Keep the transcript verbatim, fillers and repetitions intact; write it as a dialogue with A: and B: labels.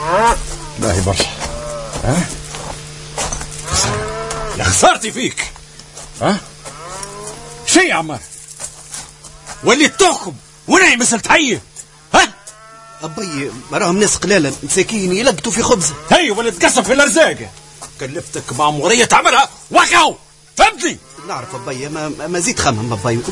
A: باهي برشا. ها يا خسارتي فيك. ها شي يا عمار وليت تحكم وانا مثل تحيي. ها
B: أبي راهم ناس قلالة مساكين يلقطوا في خبزة.
A: هي ولا تقسم في الأرزاق. كلفتك مأمورية تعملها وقعوا. فهمتني؟
B: نعرف أبي ما, ما زيد خمم أبي.